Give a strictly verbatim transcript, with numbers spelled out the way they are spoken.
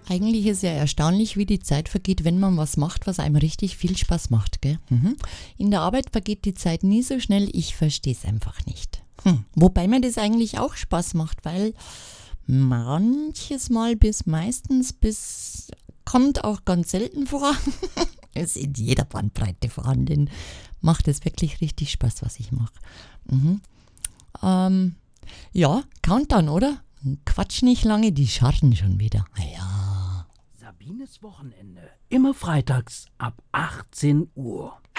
Eigentlich ist ja erstaunlich, wie die Zeit vergeht, wenn man was macht, was einem richtig viel Spaß macht, gell? Mhm. In der Arbeit vergeht die Zeit nie so schnell, ich verstehe es einfach nicht. Hm. Wobei mir das eigentlich auch Spaß macht, weil manches Mal bis meistens bis kommt auch ganz selten vor. Ist in jeder Bandbreite vorhanden. Macht es wirklich richtig Spaß, was ich mache. Mhm. Ähm, ja, Countdown, oder? Quatsch nicht lange, die scharren schon wieder. Ja. Sabines Wochenende. Immer freitags ab achtzehn Uhr.